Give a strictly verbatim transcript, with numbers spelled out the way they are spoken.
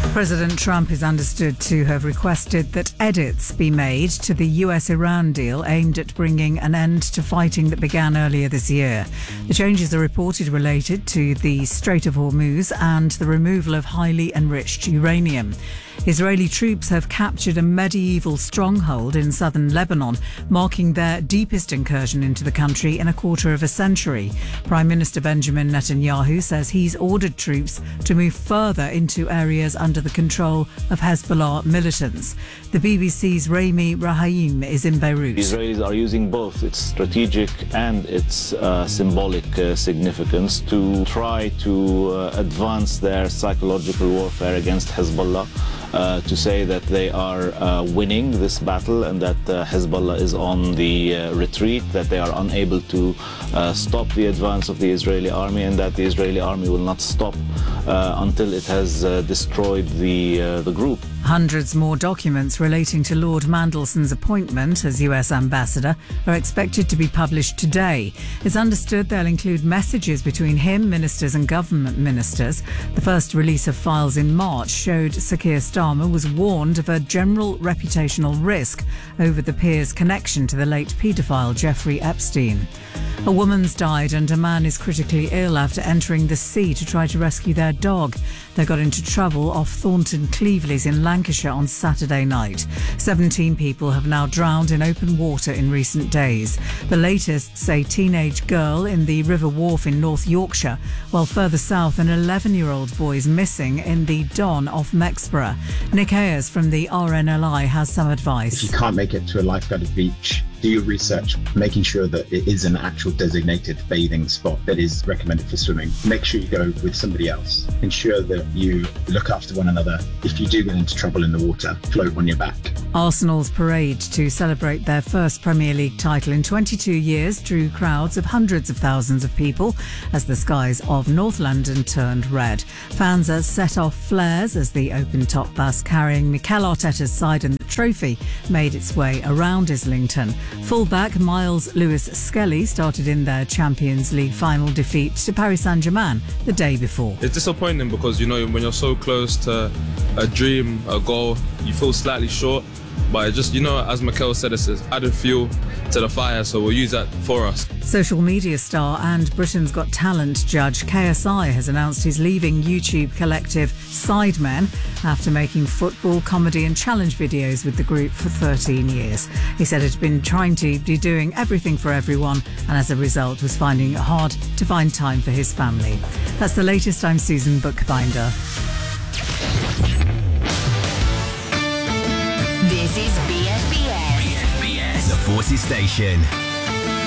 President Trump is understood to have requested that edits be made to the U S-Iran deal aimed at bringing an end to fighting that began earlier this year. The changes are reported related to the Strait of Hormuz and the removal of highly enriched uranium. Israeli troops have captured a medieval stronghold in southern Lebanon, marking their deepest incursion into the country in a quarter of a century. Prime Minister Benjamin Netanyahu says he's ordered troops to move further into areas under the control of Hezbollah militants. The B B C's Rami Rahim is in Beirut. Israelis are using both its strategic and its uh, symbolic uh, significance to try to uh, advance their psychological warfare against Hezbollah. Uh, to say that they are uh, winning this battle and that uh, Hezbollah is on the uh, retreat, that they are unable to uh, stop the advance of the Israeli army, and that the Israeli army will not stop uh, until it has uh, destroyed the, uh, the group. Hundreds more documents relating to Lord Mandelson's appointment as U S ambassador are expected to be published today. It's understood they'll include messages between him, ministers and government ministers. The first release of files in March showed Sir Keir Starmer was warned of a general reputational risk over the peer's connection to the late paedophile Jeffrey Epstein. A woman's died and a man is critically ill after entering the sea to try to rescue their dog. They got into trouble off Thornton Cleveleys in Lancashire on Saturday night. seventeen people have now drowned in open water in recent days. The latest say teenage girl in the River Wharfe in North Yorkshire, while further south an eleven-year-old boy is missing in the Don off Mexborough. Nick Ayers from the R N L I has some advice. If you can't make it to a lifeguarded beach, do your research, making sure that it is an actual designated bathing spot that is recommended for swimming. Make sure you go with somebody else. Ensure that you look after one another. If you do get into trouble in the water, float on your back. Arsenal's parade to celebrate their first Premier League title in twenty-two years drew crowds of hundreds of thousands of people as the skies of North London turned red. Fans have set off flares as the open-top bus carrying Mikel Arteta's side and the trophy made its way around Islington. Fullback Miles Lewis-Skelly started in their Champions League final defeat to Paris Saint-Germain the day before. It's disappointing because, you know, when you're so close to a dream, a goal, you feel slightly short. But it just, you know, as Mikel said, it's added fuel to the fire, so we'll use that for us. Social media star and Britain's Got Talent judge K S I has announced he's leaving YouTube collective Sidemen after making football, comedy and challenge videos with the group for thirteen years. He said he'd been trying to be doing everything for everyone and as a result was finding it hard to find time for his family. That's the latest. I'm Susan Bookbinder. This is B S B S. B S B S, the Forces Station.